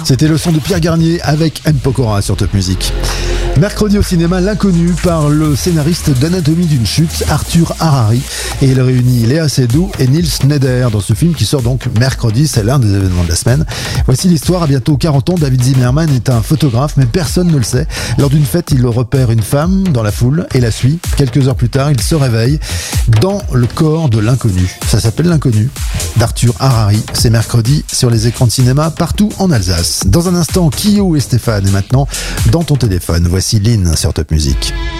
C'était le son de Pierre Garnier avec M. Pokora sur Top Music. Mercredi au cinéma, L'Inconnu par le scénariste d'Anatomie d'une chute, Arthur Harari. Et il réunit Léa Seydoux et Nils Schneider dans ce film qui sort donc mercredi. C'est l'un des événements de la semaine. Voici l'histoire. À bientôt 40 ans, David Zimmerman est un photographe, mais personne ne le sait. Lors d'une fête, il repère une femme dans la foule et la suit. Quelques heures plus tard, il se réveille dans le corps de l'inconnu. Ça s'appelle L'Inconnu d'Arthur Harari. C'est mercredi sur les écrans de cinéma partout en Alsace. Dans un instant, Kyo et Stéphane. Et maintenant, dans ton téléphone, voici Lynn sur Top Music.